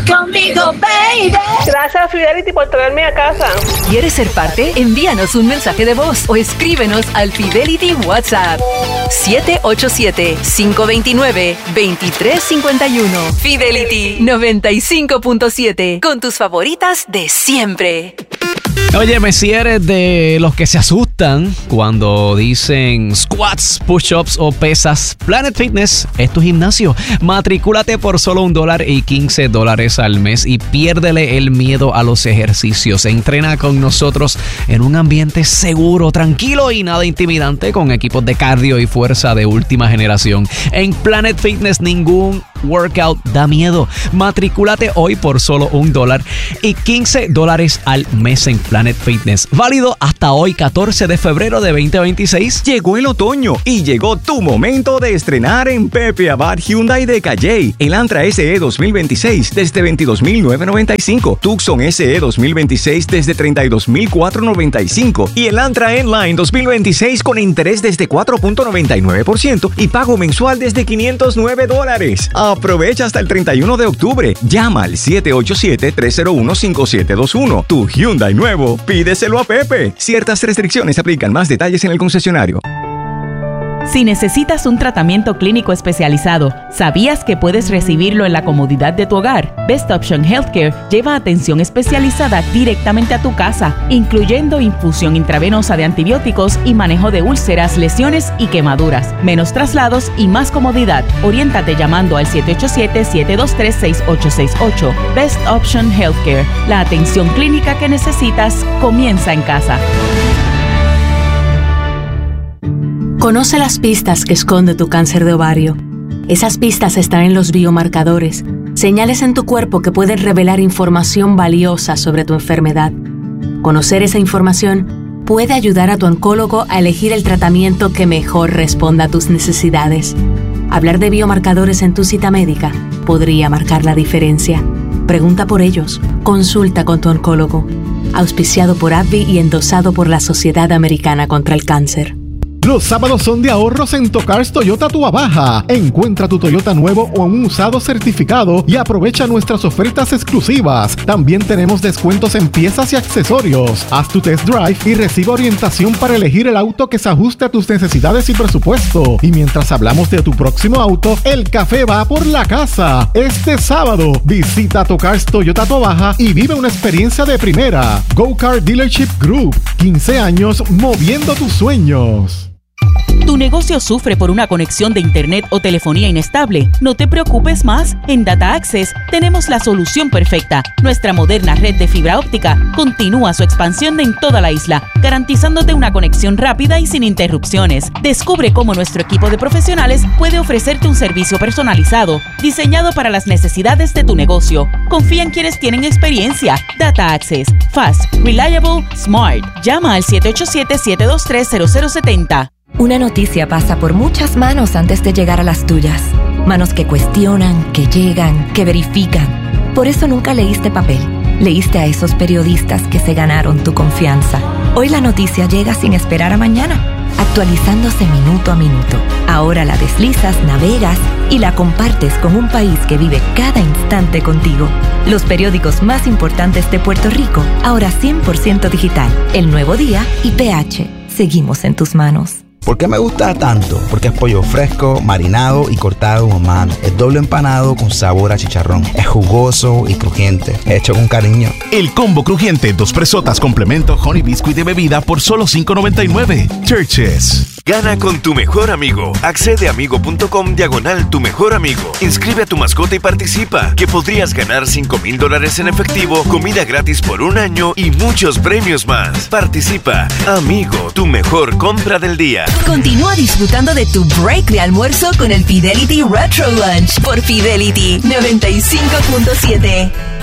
Conmigo, baby. Gracias, Fidelity, por traerme a casa. ¿Quieres ser parte? Envíanos un mensaje de voz o escríbenos al Fidelity WhatsApp 787-529-2351. Fidelity 95.7, con tus favoritas de siempre. Óyeme, si eres de los que se asustan cuando dicen squats, push-ups o pesas, Planet Fitness es tu gimnasio. Matricúlate por solo $1 y $15 al mes y piérdele el miedo a los ejercicios. Entrena con nosotros en un ambiente seguro, tranquilo y nada intimidante, con equipos de cardio y fuerza de última generación. En Planet Fitness ningún workout da miedo. Matricúlate hoy por solo $1 y $15 al mes en Planet Fitness. Válido hasta hoy, 14 de febrero de 2026. Llegó el otoño y llegó tu momento de estrenar en Pepe Abad Hyundai de Calley. Elantra SE 2026 desde $22,995. Tucson SE 2026 desde $32,495. Y Elantra N-Line 2026 con interés desde 4.99% y pago mensual desde $509. Aprovecha hasta el 31 de octubre. Llama al 787-301-5721. Tu Hyundai nuevo, pídeselo a Pepe. Ciertas restricciones aplican. Más detalles en el concesionario. Si necesitas un tratamiento clínico especializado, ¿sabías que puedes recibirlo en la comodidad de tu hogar? Best Option Healthcare lleva atención especializada directamente a tu casa, incluyendo infusión intravenosa de antibióticos y manejo de úlceras, lesiones y quemaduras. Menos traslados y más comodidad. Oriéntate llamando al 787-723-6868. Best Option Healthcare. La atención clínica que necesitas comienza en casa. Conoce las pistas que esconde tu cáncer de ovario. Esas pistas están en los biomarcadores, señales en tu cuerpo que pueden revelar información valiosa sobre tu enfermedad. Conocer esa información puede ayudar a tu oncólogo a elegir el tratamiento que mejor responda a tus necesidades. Hablar de biomarcadores en tu cita médica podría marcar la diferencia. Pregunta por ellos. Consulta con tu oncólogo. Auspiciado por AbbVie y endosado por la Sociedad Americana contra el Cáncer. Los sábados son de ahorros en Tocars Toyota Tua Baja. Encuentra tu Toyota nuevo o un usado certificado y aprovecha nuestras ofertas exclusivas. También tenemos descuentos en piezas y accesorios. Haz tu test drive y recibe orientación para elegir el auto que se ajuste a tus necesidades y presupuesto. Y mientras hablamos de tu próximo auto, el café va por la casa. Este sábado, visita Tocars Toyota Tua Baja y vive una experiencia de primera. Go Car Dealership Group. 15 años moviendo tus sueños. ¿Tu negocio sufre por una conexión de internet o telefonía inestable? No te preocupes más. En Data Access tenemos la solución perfecta. Nuestra moderna red de fibra óptica continúa su expansión en toda la isla, garantizándote una conexión rápida y sin interrupciones. Descubre cómo nuestro equipo de profesionales puede ofrecerte un servicio personalizado, diseñado para las necesidades de tu negocio. Confía en quienes tienen experiencia. Data Access. Fast, reliable, smart. Llama al 787-723-0070. Una noticia pasa por muchas manos antes de llegar a las tuyas. Manos que cuestionan, que llegan, que verifican. Por eso nunca leíste papel. Leíste a esos periodistas que se ganaron tu confianza. Hoy la noticia llega sin esperar a mañana, actualizándose minuto a minuto. Ahora la deslizas, navegas y la compartes con un país que vive cada instante contigo. Los periódicos más importantes de Puerto Rico, ahora 100% digital. El Nuevo Día y PH. Seguimos en tus manos. ¿Por qué me gusta tanto? Porque es pollo fresco, marinado y cortado a mano. Es doble empanado con sabor a chicharrón. Es jugoso y crujiente, hecho con cariño. El combo crujiente, 2 presotas, complemento, honey biscuit de bebida por solo $5.99. Churches. Gana con tu mejor amigo. Accede a amigo.com/tu mejor amigo. Inscribe a tu mascota y participa, que podrías ganar $5,000 en efectivo, comida gratis por 1 año y muchos premios más. Participa. Amigo, tu mejor compra del día. Continúa disfrutando de tu break de almuerzo con el Fidelity Retro Lunch por Fidelity 95.7.